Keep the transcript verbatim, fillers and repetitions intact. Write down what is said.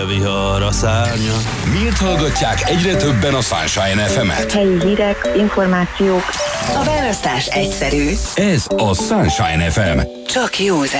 Vihar a szárnya. Miért hallgatják egyre többen a Sunshine ef emet? Helyi hírek, információk. A választás egyszerű. Ez a Sunshine ef em. Csak jó zene.